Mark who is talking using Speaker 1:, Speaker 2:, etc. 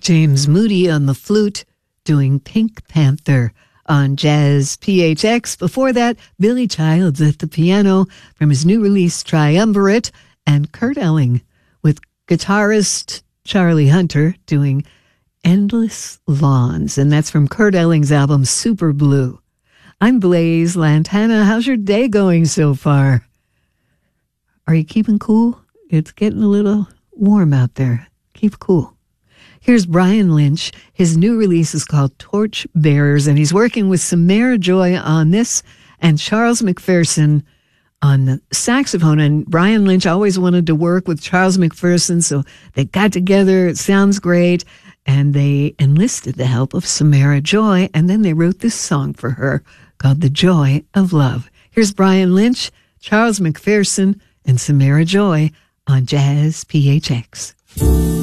Speaker 1: James Moody on the flute doing Pink Panther on Jazz PHX. Before that, Billy Childs at the piano from his new release Triumvirate, and Kurt Elling with guitarist Charlie Hunter doing Endless Lawns, and that's from Kurt Elling's album Super Blue. I'm Blaze Lantana. How's your day going so far? Are you keeping cool? It's getting a little warm out there. Keep cool. Here's Brian Lynch. His new release is called Torch Bearers, and he's working with Samara Joy on this and Charles McPherson on the saxophone. And Brian Lynch always wanted to work with Charles McPherson, so they got together. It sounds great. And they enlisted the help of Samara Joy, and then they wrote this song for her called The Joy of Love. Here's Brian Lynch, Charles McPherson, and Samara Joy on Jazz PHX.